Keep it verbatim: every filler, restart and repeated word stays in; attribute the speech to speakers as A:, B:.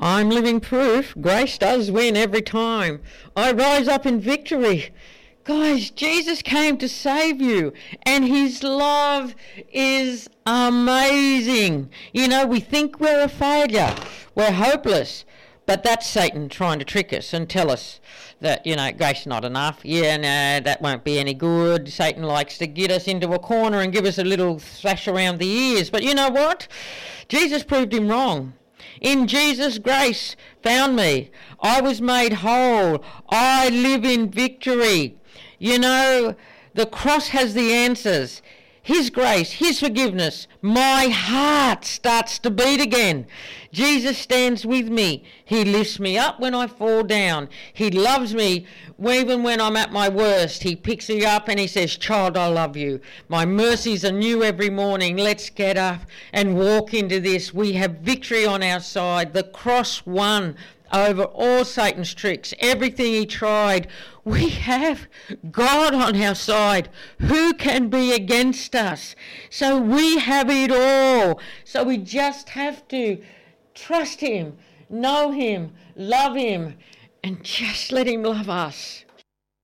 A: I'm living proof. Grace does win every time. I rise up in victory. Guys, Jesus came to save you, and his love is amazing. You know, we think we're a failure. We're hopeless. But that's Satan trying to trick us and tell us that, you know, grace is not enough. Yeah, no, that won't be any good. Satan likes to get us into a corner and give us a little slash around the ears. But you know what? Jesus proved him wrong. In Jesus, grace found me. I was made whole. I live in victory. You know, the cross has the answers. His grace, his forgiveness, my heart starts to beat again. Jesus stands with me. He lifts me up when I fall down. He loves me even when I'm at my worst. He picks me up and he says, child, I love you. My mercies are new every morning. Let's get up and walk into this. We have victory on our side. The cross won over all Satan's tricks, everything he tried. We have God on our side. Who can be against us? So we have it all. So we just have to trust him, know him, love him, and just let him love us.